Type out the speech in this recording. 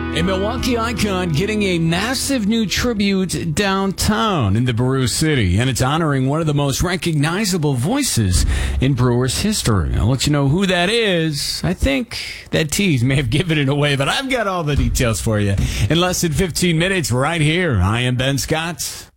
A Milwaukee icon getting a massive new tribute downtown in the Brew City, and it's honoring one of the most recognizable voices in Brewers history. I'll let you know who that is. I think that tease may have given it away, but I've got all the details for you in less than 15 minutes right here. I am Ben Scott.